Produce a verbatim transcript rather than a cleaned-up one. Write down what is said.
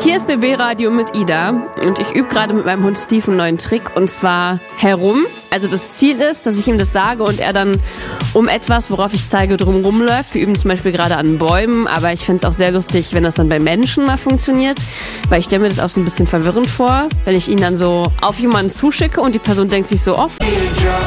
Hier ist B B Radio mit Ida und ich übe gerade mit meinem Hund Steve einen neuen Trick und zwar herum. Also das Ziel ist, dass ich ihm das sage und er dann um etwas, worauf ich zeige, drumherum läuft. Wir üben zum Beispiel gerade an Bäumen, aber ich fände es auch sehr lustig, wenn das dann bei Menschen mal funktioniert, weil ich stelle mir das auch so ein bisschen verwirrend vor, wenn ich ihn dann so auf jemanden zuschicke und die Person denkt sich so oft.